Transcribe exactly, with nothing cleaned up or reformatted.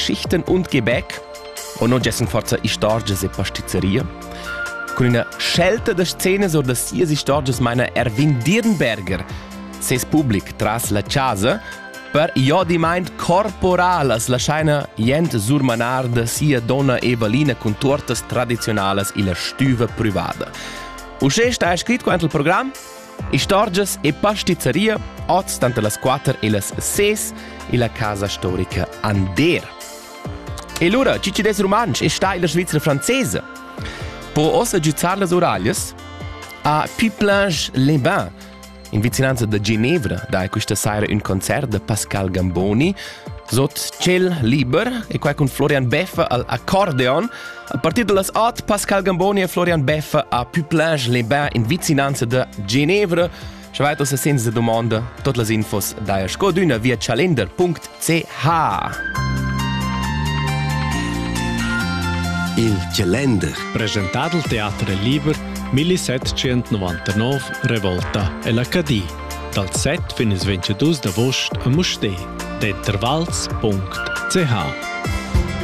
Geschichten und Gebäck, o non gessen forza istorges e pastizzeria, con una scelta de scene sur de sias istorges meina Erwin Dierenberger, ses public tras la casa, per io di mind corporalas la scheina jent surmanar de sia donna Evelina con tortas tradizionales e la stüva privada. Usce sta scritto quanto il programma, istorges e pastizzeria, oz tante las quattro e las ses e la casa storica Ander. E allora, ci ci des romansch e sta in la Svizzera francese. Po ossa giuzzar las oraglias a Puplinges-les-Bains, in vicinanza de Ginevra, dai questa sera un concert de Pascal Gamboni, sot ciel liber, e qua con Florian Beffa all'accordeon. A partir de las otto, Pascal Gamboni e Florian Beffa a Puplinges-les-Bains in vicinanza de Ginevra. Schweiter se senza domanda, tutte le infos da scoduna via calendar punct c h. Il calendar. Presentato al Teatro Liber millesettecentonovantanove Revolta e l'Acadie. Dal sette fino al ventidue d'agosto a Mustér. Dentervals punct c h.